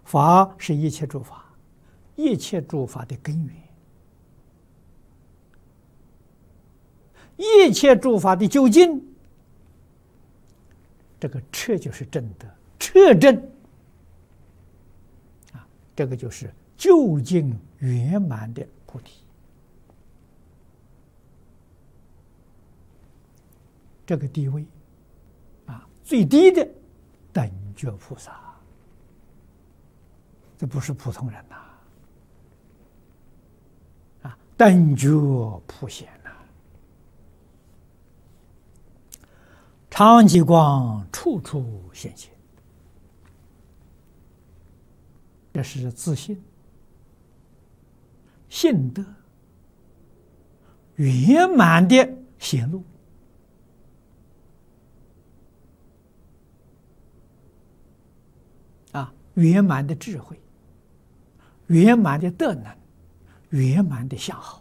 法是一切诸法，一切诸法的根源，一切诸法的究竟。这个彻就是正德，彻正啊，这个就是究竟圆满的菩提。这个地位啊，最低的等觉菩萨，这不是普通人呐！啊，等觉普显呐，常寂光处处显现，这是自信、信德圆满的显露。圆满的智慧，圆满的德能，圆满的相好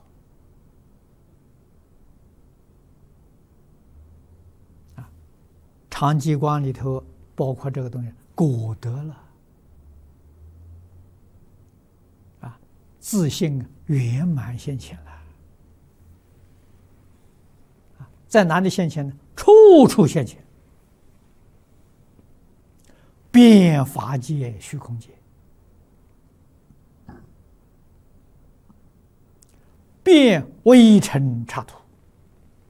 啊！常寂光里头包括这个东西，果得了啊，自信圆满现前了啊！在哪里现前呢？处处现前。遍法界、虚空界，遍微尘刹土，